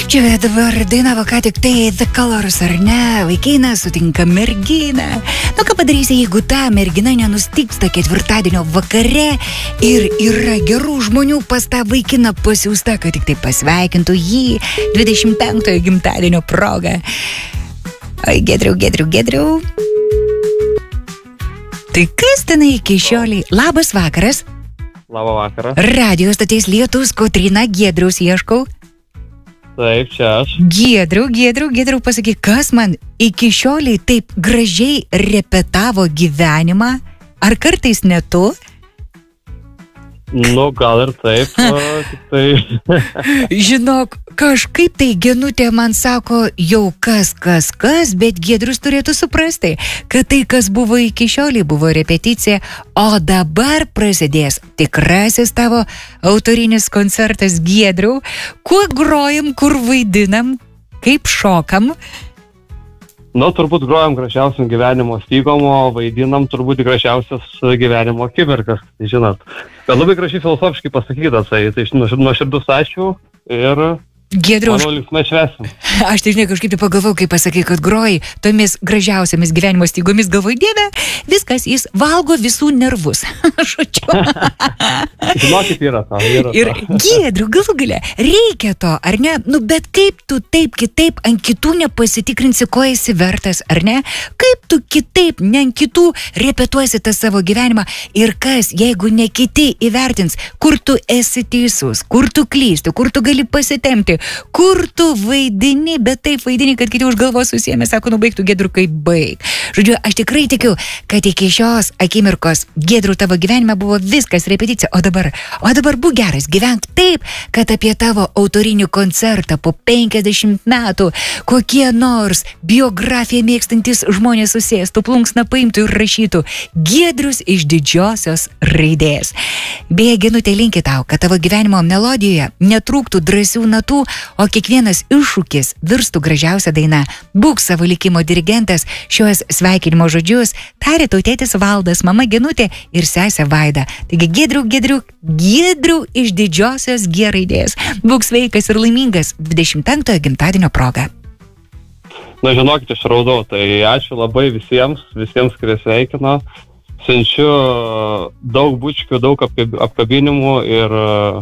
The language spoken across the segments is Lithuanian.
Čia dabar dainavo ką tik tai The Colors, ar ne? Vaikinas sutinka merginą. Nu ką padarysi, jeigu ta mergina nenustygsta ketvirtadienio vakare ir yra gerų žmonių pas tą vaikiną pasiųsta, kad tik tai pasveikintų jį 25-ojo gimtadienio proga. Oi, Giedriau. Tai kas tenai iki šioliai? Labas vakaras. Labą vakarą. Radio stoties Lietus, Kotryna, Giedriaus ieškau. Taip, čia aš. Giedriau, pasakyk, kas man iki šioliai taip gražiai repetavo gyvenimą? Ar kartais ne tu? Nu, gal ir taip, tik tai... Žinok, kažkaip tai Genutė man sako, jau kas, bet Giedrius turėtų suprasti, kad tai, kas buvo iki šioliai, buvo repeticija, o dabar prasidės tikrasis tavo autorinis koncertas. Giedriau. Kuo grojam, kur vaidinam, kaip šokam? Nu, turbūt grojam gražiausiam gyvenimo stygom, o vaidinam turbūt gražiausias gyvenimo akimirkas, žinot. Bet labai gražiai filosofiškai pasakyta, tai nuoširdus ačiū ir... Giedriau, manau, linksmai švęsim. Aš tai žinai, kažkaip tai pagalvau, kai pasakai, kad groji tomis gražiausiamis gyvenimo stygomis, galvoju, Dieve, viskas, jis valgo visų nervus. Šačiu. Žinokit, yra to. Ir Giedriau, galų gale, reikia to, ar ne? Nu, bet kaip tu taip kitaip ant kitų nepasitikrinsi, ko esi vertas, ar ne? Kaip tu kitaip, ne ant kitų repetuosi tą savo gyvenimą ir kas, jeigu ne kiti įvertins, kur tu esi teisus, kur tu klysti, kur tu gali pasitemti, kur tu vaidini, bet taip vaidini, kad kiti už galvos susiėmė, sako, nubaigtų Giedriu, kaip baig. Žodžiu, aš tikrai tikiu, kad iki šios akimirkos Giedriu tavo gyvenime buvo viskas repeticija, o dabar būk geras, gyvenk taip, kad apie tavo autorinį koncertą po 50 metų kokie nors biografiją mėgstantis žmonės susėstų, plunksną paimtų ir rašytų Giedrius iš didžiosios raidės. Beje, Genutė, linki tau, kad tavo gyvenimo melodijoje netrūktų drąsių natų, o kiekvienas iššūkis virstų gražiausia daina. Būk savo likimo dirigentas. Šios sveikinimo žodžius tarė tau tėtis Valdas, mama Genutė ir sesė Vaida. Taigi Giedriu iš didžiosios G raidės. Būk sveikas ir laimingas 25-ojo gimtadienio proga. Na, žinokit, aš raudau, tai ačiū labai visiems, kurie sveikino. Siunčiu daug bučkių, daug apkabinimų ir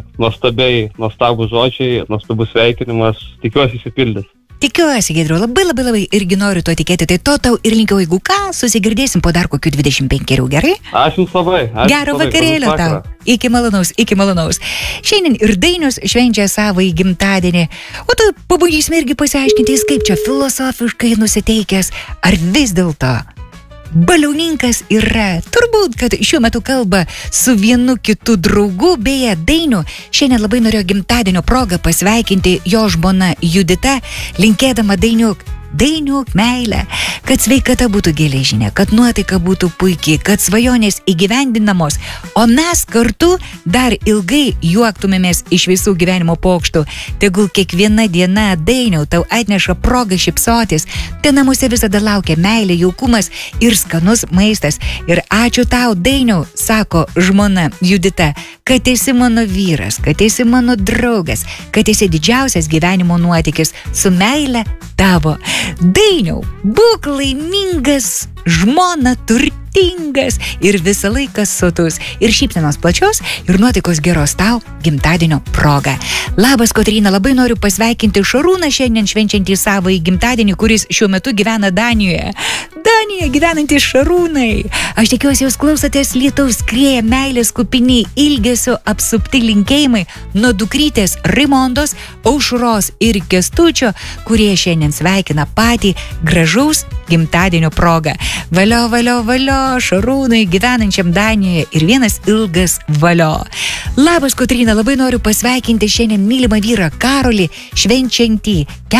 nuostabų žodžiai, nuostabus sveikinimas. Tikiuosi įsipildys. Tikiuosi, Giedriau, labai irgi noriu to tikėti, tai to tau ir linkiu, jeigu ką, susigirdėsim po dar kokių 25, gerai? Aš jums labai. Gero vakarėlio tau. Iki malonaus. Šiandien ir Dainius švenčia savo gimtadienį, o tu pabandysime irgi pasiaiškinti, jis kaip čia filosofiškai nusiteikęs, ar vis dėlto baliauninkas yra. Turbūt, kad šiuo metu kalba su vienu kitu draugu, beje, Dainių. Šiandien labai norėjo gimtadienio progą pasveikinti jo žmona Judita, linkėdama Dainiuk meilę, kad sveikata būtų geležinė, kad nuotaika būtų puikiai, kad svajonės įgyvendinamos, o mes kartu dar ilgai juoktumėmės iš visų gyvenimo pokštų. Tegul kiekviena diena, Dainiau, tau atneša progą šypsotis, te namuose visada laukia meilė, jaukumas ir skanus maistas. Ir ačiū tau, Dainiau, sako žmona Judita, kad esi mano vyras, kad esi mano draugas, kad esi didžiausias gyvenimo nuotykis, su meile tavo. Dainiau, būk laimingas, žmona turtingas ir visą laiką sotus. Ir šypsenos plačios ir nuotaikos geros tau gimtadienio proga. Labas, Kotryna, labai noriu pasveikinti Šarūną šiandien švenčiantį savo gimtadienį, kuris šiuo metu gyvena Danijoje. Danijoje gyvenantys Šarūnai. Aš tikiuosi, jūs klausotės lietaus skrieja meilės kupini ilgesio apsupti linkėjimai nuo dukrytės Raimondos, Aušros ir Kęstučio, kurie šiandien sveikina patį gražaus gimtadienio progą. Valio, Šarūnai gyvenančiam Danijoje ir vienas ilgas valio. Labas, Kotryna, labai noriu pasveikinti šiandien mylimą vyrą Karolį, švenčiantį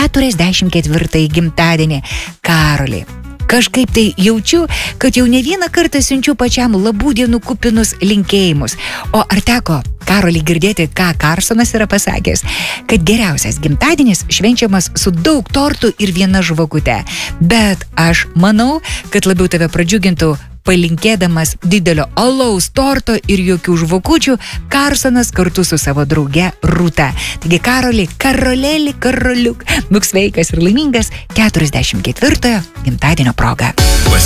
44 gimtadienį. Karolį, kažkaip tai jaučiu, kad jau ne vieną kartą siunčiu pačiam labų dienų kupinus linkėjimus. O ar teko, Karolį, girdėti, ką Karsonas yra pasakęs? Kad geriausias gimtadienis švenčiamas su daug tortų ir viena žvakute. Bet aš manau, kad labiau tave pradžiugintų palinkėdamas didelio alaus torto ir jokių žvakučių, Karsonas kartu su savo drauge Rūta. Taigi Karolėli, Karoliuk, būk sveikas ir laimingas 44-ojo gimtadienio proga.